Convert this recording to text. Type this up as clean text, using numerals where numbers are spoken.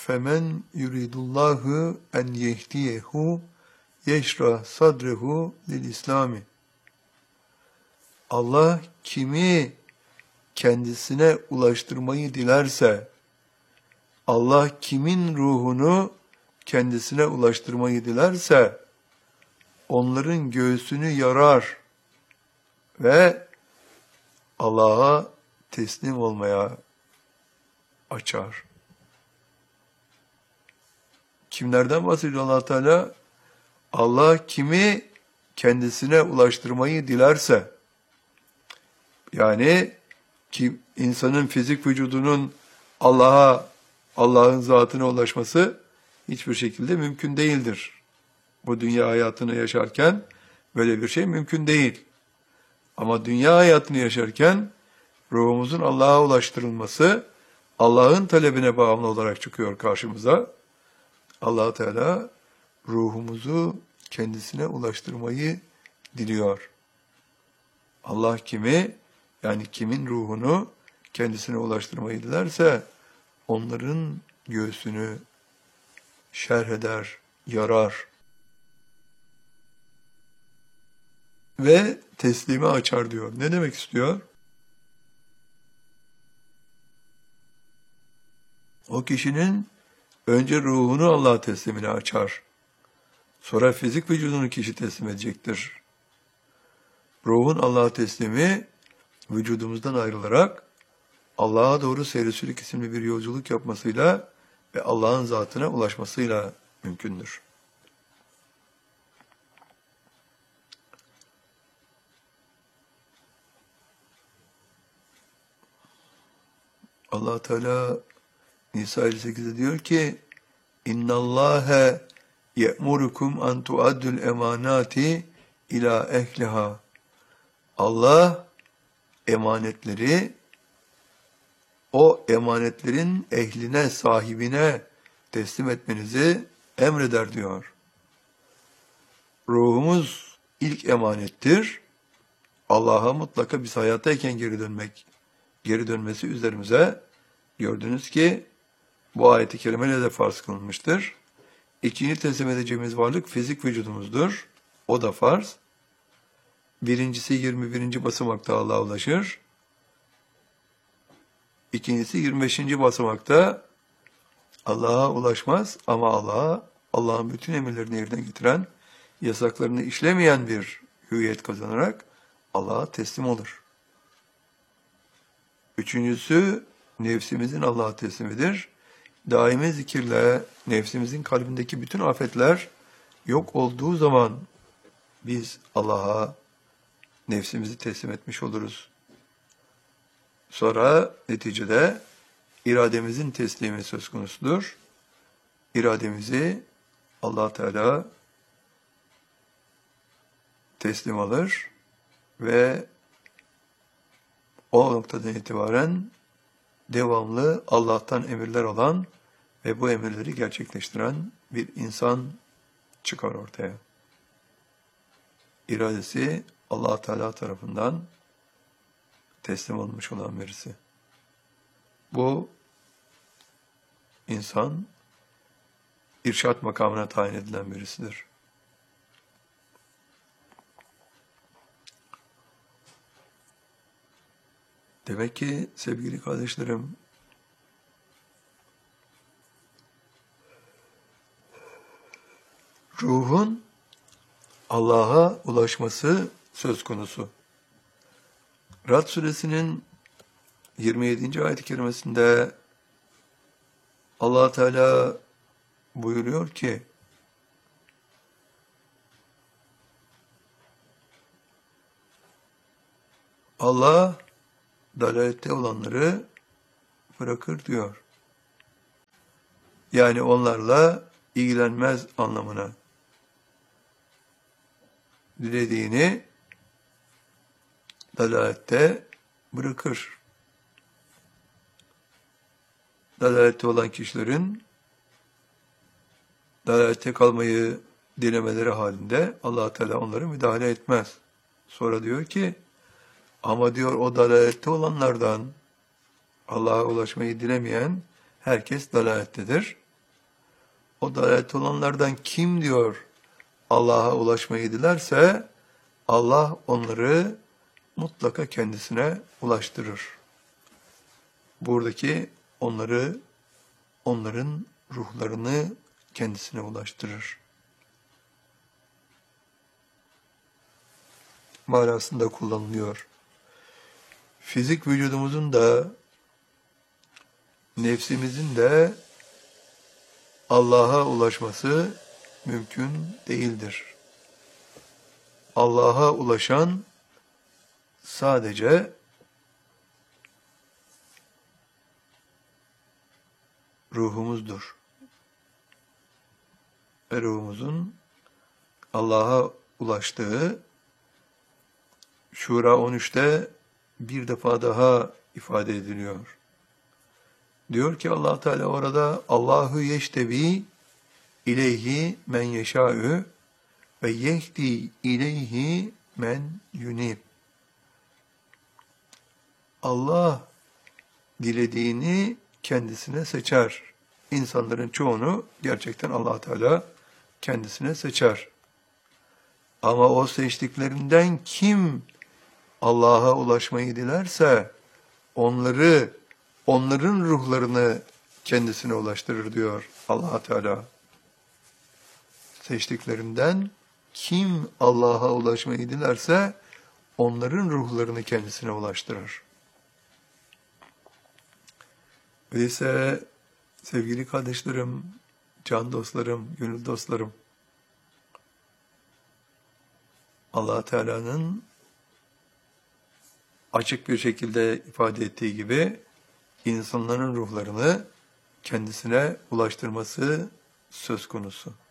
فَمَنْ يُرِيدُ اللّٰهُ اَنْ يَهْدِيَهُ يَشْرَحْ صَدْرَهُ لِلْإِسْلَامِ. Allah kimi kendisine ulaştırmayı dilerse, Allah kimin ruhunu kendisine ulaştırmayı dilerse, onların göğsünü yarar ve Allah'a teslim olmaya açar. Kimlerden bahsediyor Allah Teala? Allah kimi kendisine ulaştırmayı dilerse, yani ki insanın fizik vücudunun Allah'ın zatına ulaşması hiçbir şekilde mümkün değildir. Bu dünya hayatını yaşarken böyle bir şey mümkün değil. Ama dünya hayatını yaşarken ruhumuzun Allah'a ulaştırılması Allah'ın talebine bağımlı olarak çıkıyor karşımıza. Allah Teala ruhumuzu kendisine ulaştırmayı diliyor. Allah kimi, yani kimin ruhunu kendisine ulaştırmayı dilerse onların göğsünü şerh eder, yarar ve teslimi açar diyor. Ne demek istiyor? O kişinin önce ruhunu Allah teslimine açar. Sonra fizik vücudunu kişi teslim edecektir. Ruhun Allah'a teslimi vücudumuzdan ayrılarak Allah'a doğru seyri-sülük isimli bir yolculuk yapmasıyla ve Allah'ın zatına ulaşmasıyla mümkündür. Allah Teala Nisa 58'de diyor ki: İnnallâhe ye'murukum an tu'addul emanati ila ehliha. Allah emanetleri o emanetlerin ehline, sahibine teslim etmenizi emreder diyor. Ruhumuz ilk emanettir. Allah'a mutlaka biz hayattayken geri dönmesi üzerimize. Gördünüz ki bu ayet-i kerimeyle de farz kılınmıştır. İkinci teslim edeceğimiz varlık fizik vücudumuzdur. O da farz. Birincisi 21. basamakta Allah'a ulaşır. İkincisi 25. basamakta Allah'a ulaşmaz ama Allah'ın bütün emirlerini yerine getiren, yasaklarını işlemeyen bir hüviyet kazanarak Allah'a teslim olur. Üçüncüsü nefsimizin Allah'a teslimidir. Daimi zikirle nefsimizin kalbindeki bütün afetler yok olduğu zaman biz Allah'a nefsimizi teslim etmiş oluruz. Sonra neticede irademizin teslimi söz konusudur. İrademizi Allah Teala teslim alır ve o noktadan itibaren devamlı Allah'tan emirler alan ve bu emirleri gerçekleştiren bir insan çıkar ortaya. İradesi Allah Teala tarafından teslim olmuş olan birisi. Bu insan irşat makamına tayin edilen birisidir. Demek ki sevgili kardeşlerim, ruhun Allah'a ulaşması söz konusu. Rad suresinin 27. ayet-i kerimesinde Allah Teala buyuruyor ki: Allah dalalette olanları bırakır diyor. Yani onlarla ilgilenmez anlamına. Dilediğini dalalette bırakır. Dalalette olan kişilerin dalalette kalmayı dilemeleri halinde Allah Teala onlara müdahale etmez. Sonra diyor ki, ama diyor o dalalette olanlardan Allah'a ulaşmayı dilemeyen herkes dalalettedir. O dalalette olanlardan kim diyor Allah'a ulaşmayı dilerse Allah onları mutlaka kendisine ulaştırır. Buradaki onların ruhlarını kendisine ulaştırır manasında kullanılıyor. Fizik vücudumuzun da nefsimizin de Allah'a ulaşması mümkün değildir. Allah'a ulaşan sadece ruhumuzdur. Ve ruhumuzun Allah'a ulaştığı Şura 13'te bir defa daha ifade ediliyor. Diyor ki Allah Teala orada Allahu yeştebi ileyhi men yeşâ'ü ve yehdi ileyhi men yunib. Allah dilediğini kendisine seçer. İnsanların çoğunu gerçekten Allah Teala kendisine seçer. Ama o seçtiklerinden kim Allah'a ulaşmayı dilerse onların ruhlarını kendisine ulaştırır diyor Allah Teala. Seçtiklerinden kim Allah'a ulaşmayı dilerse onların ruhlarını kendisine ulaştırır. Öyleyse sevgili kardeşlerim, can dostlarım, gönül dostlarım, Allah Teala'nın açık bir şekilde ifade ettiği gibi insanların ruhlarını kendisine ulaştırması söz konusu.